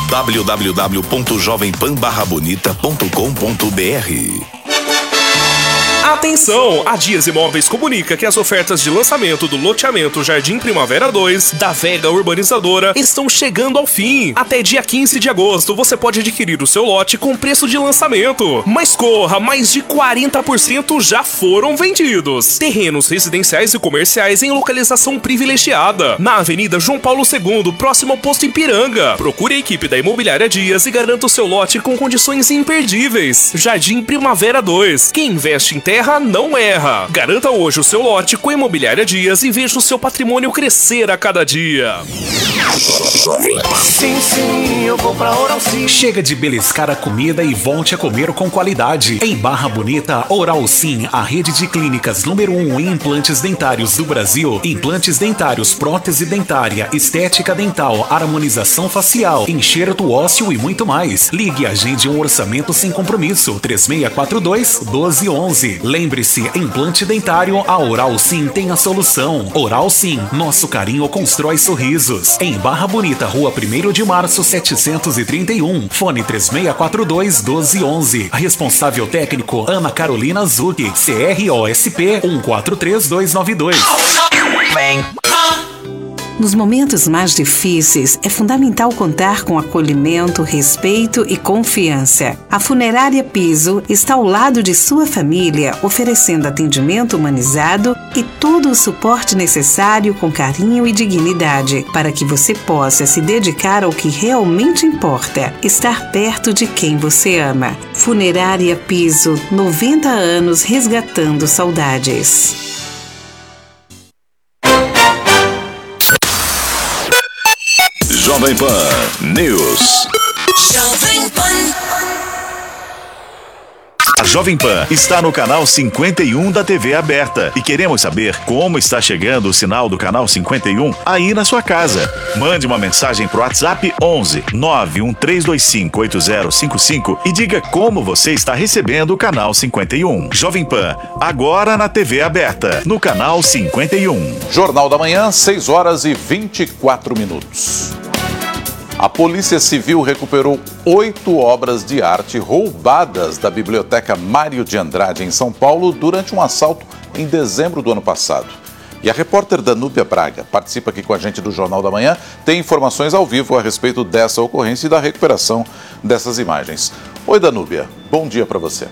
www.jovempan-bonita.com.br. Atenção! A Dias Imóveis comunica que as ofertas de lançamento do loteamento Jardim Primavera 2 da Vega Urbanizadora estão chegando ao fim. Até dia 15 de agosto você pode adquirir o seu lote com preço de lançamento. Mas corra, mais de 40% já foram vendidos. Terrenos residenciais e comerciais em localização privilegiada, na Avenida João Paulo II, próximo ao posto Ipiranga. Procure a equipe da Imobiliária Dias e garanta o seu lote com condições imperdíveis. Jardim Primavera 2. Quem investe em terra não erra. Garanta hoje o seu lote com a Imobiliária Dias e veja o seu patrimônio crescer a cada dia. Sim, eu vou pra Oral Sim. Chega de beliscar a comida e volte a comer com qualidade. Em Barra Bonita, Oral Sim, a rede de clínicas número 1 em implantes dentários do Brasil. Implantes dentários, prótese dentária, estética dental, harmonização facial, enxerto ósseo e muito mais. Ligue e agende um orçamento sem compromisso. 3642-1211. Lembre-se, implante dentário, a Oral Sim tem a solução. Oral Sim, nosso carinho constrói sorrisos. Em Barra Bonita, Rua 1º de Março, 731. Fone 3642-1211. Responsável técnico, Ana Carolina Zucchi. CROSP 143292. Nos momentos mais difíceis, é fundamental contar com acolhimento, respeito e confiança. A Funerária Piso está ao lado de sua família, oferecendo atendimento humanizado e todo o suporte necessário com carinho e dignidade, para que você possa se dedicar ao que realmente importa, estar perto de quem você ama. Funerária Piso, 90 anos resgatando saudades. Jovem Pan News. Jovem Pan. A Jovem Pan está no canal 51 da TV aberta e queremos saber como está chegando o sinal do canal 51 aí na sua casa. Mande uma mensagem pro WhatsApp 11 91325 8055 e diga como você está recebendo o canal 51. Jovem Pan, agora na TV aberta, no canal 51. Jornal da Manhã, 6h24. A Polícia Civil recuperou 8 obras de arte roubadas da Biblioteca Mário de Andrade, em São Paulo, durante um assalto em dezembro do ano passado. E a repórter Danúbia Braga participa aqui com a gente do Jornal da Manhã, tem informações ao vivo a respeito dessa ocorrência e da recuperação dessas imagens. Oi, Danúbia, bom dia para você.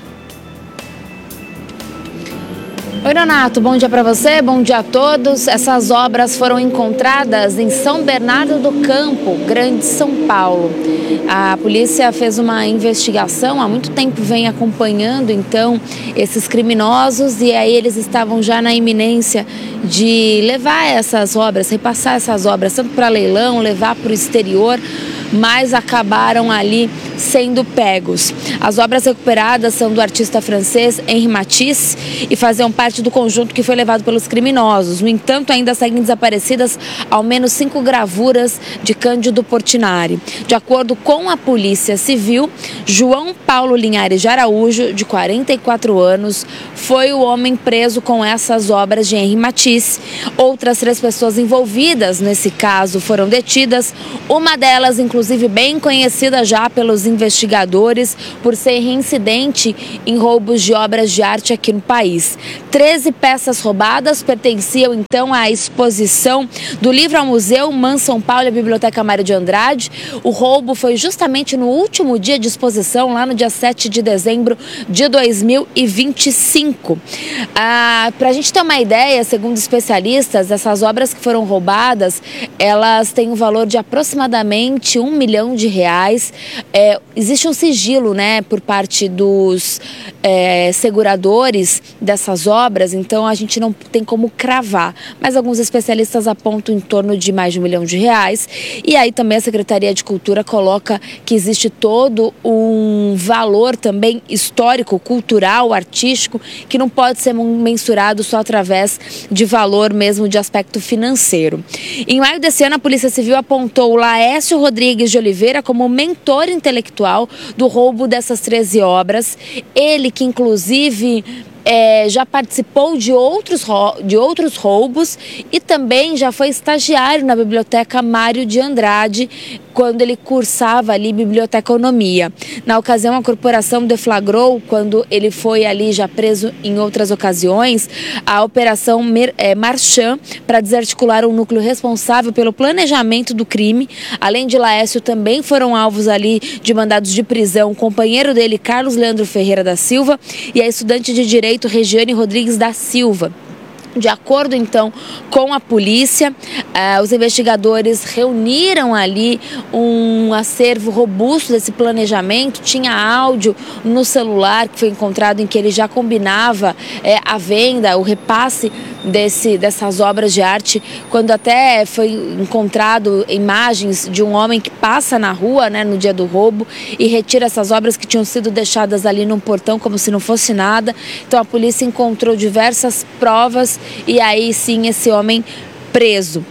Oi, Renato, bom dia para você, bom dia a todos. Essas obras foram encontradas em São Bernardo do Campo, Grande São Paulo. A polícia fez uma investigação, há muito tempo vem acompanhando então esses criminosos e aí eles estavam já na iminência de levar essas obras, repassar essas obras, tanto para leilão, levar para o exterior, mas acabaram ali sendo pegos. As obras recuperadas são do artista francês Henri Matisse e faziam parte do conjunto que foi levado pelos criminosos. No entanto, ainda seguem desaparecidas ao menos 5 gravuras de Cândido Portinari. De acordo com a Polícia Civil, João Paulo Linhares de Araújo, de 44 anos, foi o homem preso com essas obras de Henri Matisse. Outras 3 pessoas envolvidas nesse caso foram detidas, uma delas, inclusive, bem conhecida já pelos investigadores por ser reincidente em roubos de obras de arte aqui no país. 13 peças roubadas pertenciam então à exposição do livro ao Museu MAN São Paulo e à Biblioteca Mário de Andrade. O roubo foi justamente no último dia de exposição, lá no dia 7 de dezembro de 2025. Para a gente ter uma ideia, segundo especialistas, essas obras que foram roubadas, elas têm um valor de aproximadamente R$1 milhão. Existe um sigilo, né, por parte dos seguradores dessas obras, então a gente não tem como cravar, mas alguns especialistas apontam em torno de mais de R$1 milhão. E aí também a Secretaria de Cultura coloca que existe todo um valor também histórico, cultural, artístico, que não pode ser mensurado só através de valor mesmo de aspecto financeiro. Em maio desse ano, a Polícia Civil apontou Laércio Rodrigues de Oliveira como mentor intelectual do roubo dessas 13 obras. Ele que inclusive já participou de outros roubos e também já foi estagiário na Biblioteca Mário de Andrade, quando ele cursava ali biblioteconomia. Na ocasião, a corporação deflagrou, quando ele foi ali já preso em outras ocasiões, a Operação Marchand, para desarticular um núcleo responsável pelo planejamento do crime. Além de Laércio, também foram alvos ali de mandados de prisão o companheiro dele, Carlos Leandro Ferreira da Silva, e a estudante de Direito Regiane Rodrigues da Silva. De acordo, então, com a polícia, os investigadores reuniram ali um acervo robusto desse planejamento. Tinha áudio no celular que foi encontrado em que ele já combinava a venda, o repasse dessas obras de arte, quando até foi encontrado imagens de um homem que passa na rua, né, no dia do roubo e retira essas obras que tinham sido deixadas ali num portão como se não fosse nada. Então a polícia encontrou diversas provas e aí sim esse homem preso.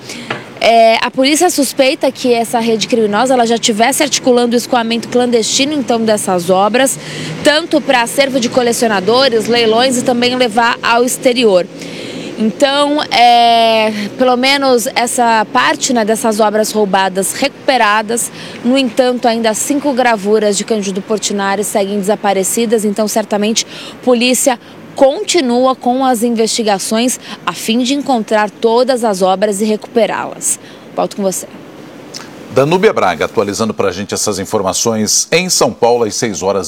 A polícia suspeita que essa rede criminosa ela já estivesse articulando o escoamento clandestino então dessas obras, tanto para acervo de colecionadores, leilões e também levar ao exterior. Então, pelo menos essa parte, né, dessas obras roubadas recuperadas. No entanto, ainda 5 gravuras de Cândido Portinari seguem desaparecidas. Então, certamente, a polícia continua com as investigações a fim de encontrar todas as obras e recuperá-las. Volto com você. Danúbia Braga atualizando para a gente essas informações em São Paulo às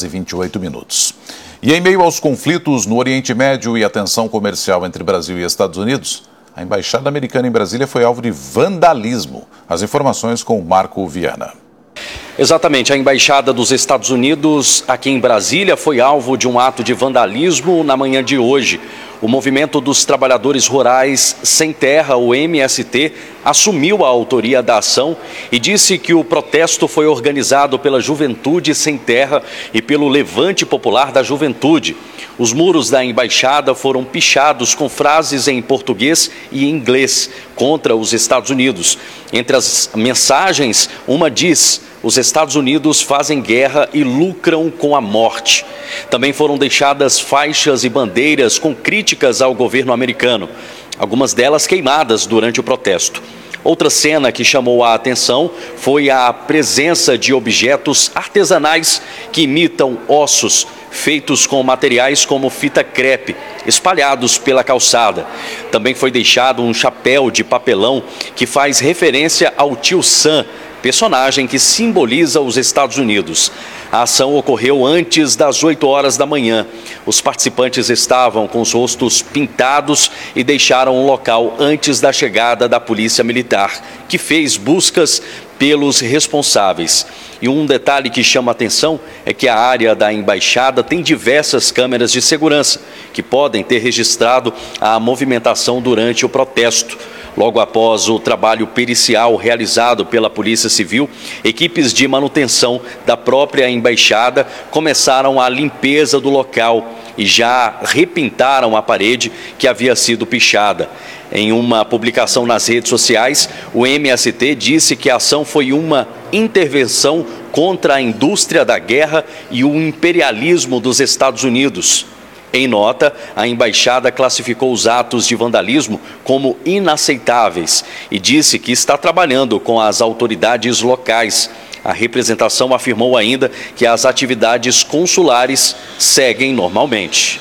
6h28. E em meio aos conflitos no Oriente Médio e a tensão comercial entre Brasil e Estados Unidos, a Embaixada Americana em Brasília foi alvo de vandalismo. As informações com o Marco Viana. Exatamente, a Embaixada dos Estados Unidos aqui em Brasília foi alvo de um ato de vandalismo na manhã de hoje. O Movimento dos Trabalhadores Rurais Sem Terra, o MST, assumiu a autoria da ação e disse que o protesto foi organizado pela Juventude Sem Terra e pelo Levante Popular da Juventude. Os muros da embaixada foram pichados com frases em português e inglês contra os Estados Unidos. Entre as mensagens, uma diz: os Estados Unidos fazem guerra e lucram com a morte. Também foram deixadas faixas e bandeiras com críticas ao governo americano, algumas delas queimadas durante o protesto. Outra cena que chamou a atenção foi a presença de objetos artesanais que imitam ossos, feitos com materiais como fita crepe, espalhados pela calçada. Também foi deixado um chapéu de papelão que faz referência ao Tio Sam, personagem que simboliza os Estados Unidos. A ação ocorreu antes das 8 horas da manhã. Os participantes estavam com os rostos pintados e deixaram o local antes da chegada da Polícia Militar, que fez buscas pelos responsáveis. E um detalhe que chama a atenção é que a área da embaixada tem diversas câmeras de segurança que podem ter registrado a movimentação durante o protesto. Logo após o trabalho pericial realizado pela Polícia Civil, equipes de manutenção da própria embaixada começaram a limpeza do local e já repintaram a parede que havia sido pichada. Em uma publicação nas redes sociais, o MST disse que a ação foi uma intervenção contra a indústria da guerra e o imperialismo dos Estados Unidos. Em nota, a embaixada classificou os atos de vandalismo como inaceitáveis e disse que está trabalhando com as autoridades locais. A representação afirmou ainda que as atividades consulares seguem normalmente.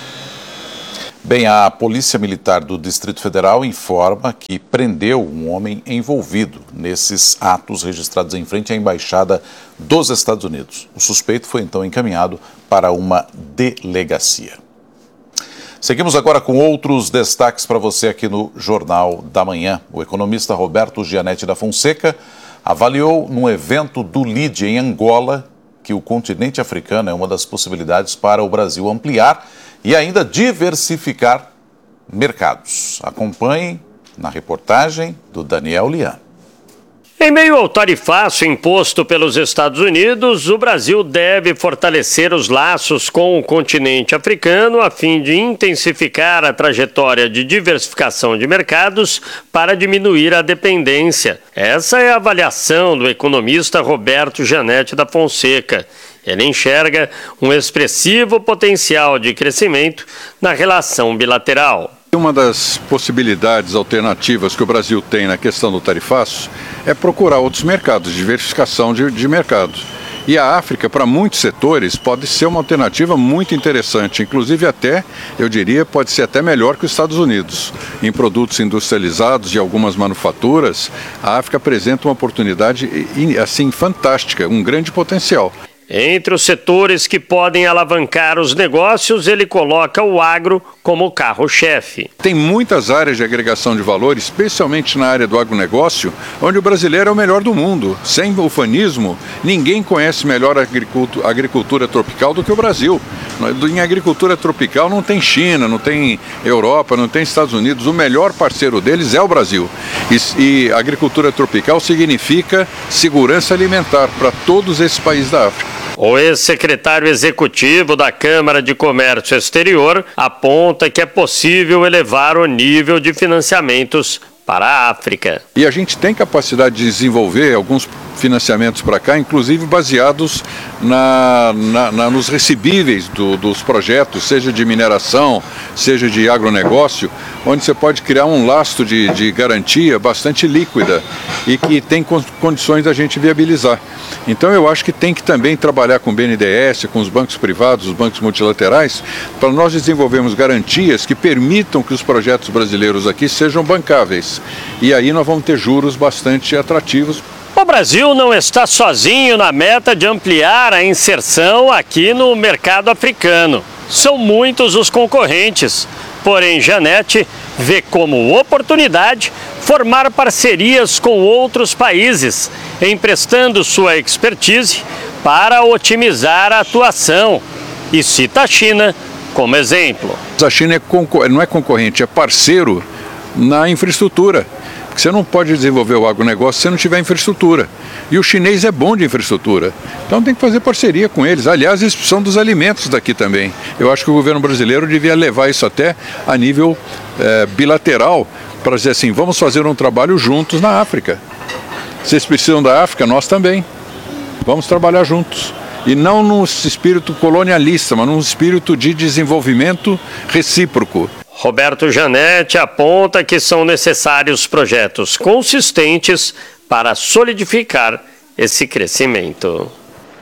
Bem, a Polícia Militar do Distrito Federal informa que prendeu um homem envolvido nesses atos registrados em frente à Embaixada dos Estados Unidos. O suspeito foi então encaminhado para uma delegacia. Seguimos agora com outros destaques para você aqui no Jornal da Manhã. O economista Roberto Gianetti da Fonseca avaliou num evento do LIDE em Angola que o continente africano é uma das possibilidades para o Brasil ampliar e ainda diversificar mercados. Acompanhe na reportagem do Daniel Lian. Em meio ao tarifaço imposto pelos Estados Unidos, o Brasil deve fortalecer os laços com o continente africano a fim de intensificar a trajetória de diversificação de mercados para diminuir a dependência. Essa é a avaliação do economista Roberto Janete da Fonseca. Ele enxerga um expressivo potencial de crescimento na relação bilateral. Uma das possibilidades alternativas que o Brasil tem na questão do tarifaço é procurar outros mercados, diversificação de mercados. E a África, para muitos setores, pode ser uma alternativa muito interessante, inclusive até, eu diria, pode ser até melhor que os Estados Unidos. Em produtos industrializados e algumas manufaturas, a África apresenta uma oportunidade assim fantástica, um grande potencial. Entre os setores que podem alavancar os negócios, ele coloca o agro como carro-chefe. Tem muitas áreas de agregação de valor, especialmente na área do agronegócio, onde o brasileiro é o melhor do mundo. Sem ufanismo, ninguém conhece melhor a agricultura tropical do que o Brasil. Em agricultura tropical não tem China, não tem Europa, não tem Estados Unidos. O melhor parceiro deles é o Brasil. E agricultura tropical significa segurança alimentar para todos esses países da África. O ex-secretário executivo da Câmara de Comércio Exterior aponta que é possível elevar o nível de financiamentos para a África. E a gente tem capacidade de desenvolver alguns financiamentos para cá, inclusive baseados nos recebíveis dos projetos, seja de mineração, seja de agronegócio, onde você pode criar um lastro de garantia bastante líquida e que tem condições da gente viabilizar. Então eu acho que tem que também trabalhar com o BNDES, com os bancos privados, os bancos multilaterais, para nós desenvolvermos garantias que permitam que os projetos brasileiros aqui sejam bancáveis. E aí nós vamos ter juros bastante atrativos. O Brasil não está sozinho na meta de ampliar a inserção aqui no mercado africano. São muitos os concorrentes, porém Janete vê como oportunidade formar parcerias com outros países, emprestando sua expertise para otimizar a atuação, e cita a China como exemplo. A China não é concorrente, é parceiro na infraestrutura. Porque você não pode desenvolver o agronegócio se não tiver infraestrutura. E o chinês é bom de infraestrutura. Então tem que fazer parceria com eles. Aliás, eles precisam dos alimentos daqui também. Eu acho que o governo brasileiro devia levar isso até a nível bilateral, para dizer assim, vamos fazer um trabalho juntos na África. Vocês precisam da África, nós também. Vamos trabalhar juntos. E não num espírito colonialista, mas num espírito de desenvolvimento recíproco. Roberto Janete aponta que são necessários projetos consistentes para solidificar esse crescimento.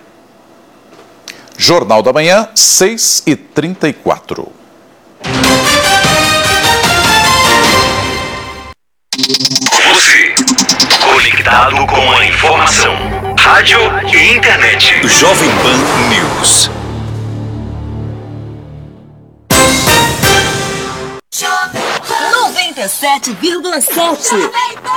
Jornal da Manhã, 6h34. Você, conectado com a informação. Rádio e internet. Jovem Pan News. Jovem Pan 97,7.